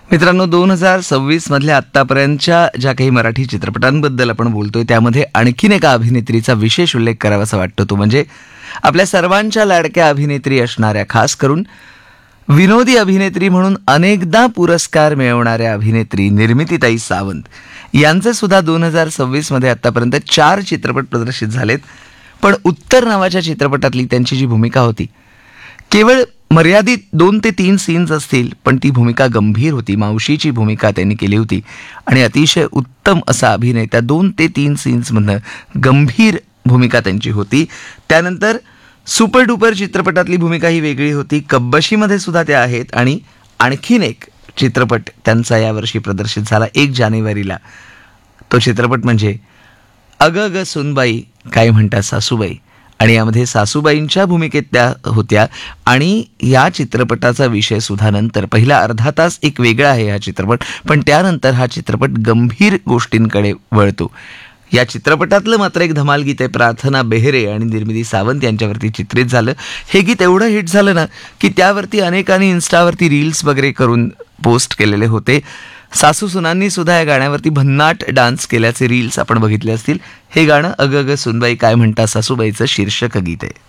मित्रांनो, 2026 मधल्या आत्तापर्यंतच्या ज्या काही मराठी चित्रपटांबद्दल आपण बोलतोय त्यामध्ये आणखीन एका अभिनेत्रीचा विशेष उल्लेख करावासा वाटतो. तो म्हणजे आपल्या सर्वांच्या लाडक्या अभिनेत्री असणाऱ्या, खास करून विनोदी अभिनेत्री म्हणून अनेकदा पुरस्कार मिळवणाऱ्या अभिनेत्री निर्मितीताई सावंत. यांचे सुद्धा 2026 मध्ये आतापर्यंत 4 चित्रपट प्रदर्शित झालेत. पण उत्तर नावाच्या चित्रपटातली त्यांची जी भूमिका होती, केवळ मर्यादित 2 ते 3 सीन्स असतील, पण ती भूमिका गंभीर होती. मावशीची भूमिका त्यांनी केली होती आणि अतिशय उत्तम असा अभिनय त्या 2 ते 3 सीन्समधनं गंभीर भूमिका त्यांची होती. त्यानंतर सुपर डुपर चित्रपटातली भूमिका ही वेगळी होती. कब्बशीमध्ये सुद्धा त्या आहेत आणि आणखीन एक चित्रपट त्यांचा यावर्षी प्रदर्शित झाला 1 जानेवारीला. तो चित्रपट म्हणजे अग ग सुनबाई काय म्हणता सासूबाई. आणि यामध्ये सासूबाईंच्या भूमिकेत त्या होत्या. आणि या चित्रपटाचा विषय सुद्धा नंतर पहिला अर्धा तास एक वेगळा आहे हा चित्रपट, पण त्यानंतर हा चित्रपट गंभीर गोष्टींकडे वळतो. या चित्रपटातलं मात्र एक धमाल गीत आहे, प्रार्थना बेहरे आणि निर्मिती सावंत यांच्यावरती चित्रित झालं. हे गीत एवढं हिट झालं ना की त्यावरती अनेकांनी इन्स्टावरती रील्स वगैरे करून पोस्ट केलेले होते. सासू सुनांनी सुद्धा या गाण्यावरती भन्नाट डान्स केल्याचे रील्स आपण बघितले असतील. हे गाणं अग ग सुनबाई काय म्हणता सासूबाईचं शीर्षक गीत आहे.